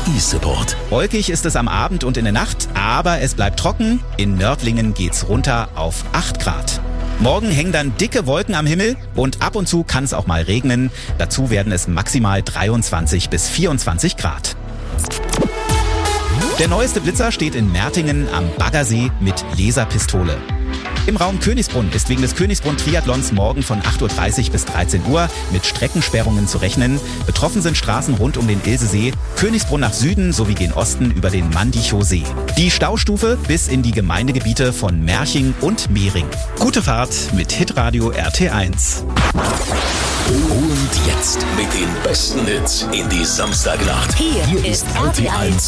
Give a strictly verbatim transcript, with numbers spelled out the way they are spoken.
E-Support. Wolkig ist es am Abend und in der Nacht, aber es bleibt trocken. In Nördlingen geht's runter auf acht Grad. Morgen hängen dann dicke Wolken am Himmel und ab und zu kann es auch mal regnen. Dazu werden es maximal dreiundzwanzig bis vierundzwanzig Grad. Der neueste Blitzer steht in Mertingen am Baggersee mit Laserpistole. Im Raum Königsbrunn ist wegen des Königsbrunn-Triathlons morgen von acht Uhr dreißig bis dreizehn Uhr mit Streckensperrungen zu rechnen. Betroffen sind Straßen rund um den Ilsesee, Königsbrunn nach Süden sowie gen Osten über den Mandichow-See. Die Staustufe bis in die Gemeindegebiete von Merching und Mehring. Gute Fahrt mit Hitradio R T eins. Und jetzt mit den besten Hits in die Samstagnacht. Hier, Hier ist R T eins.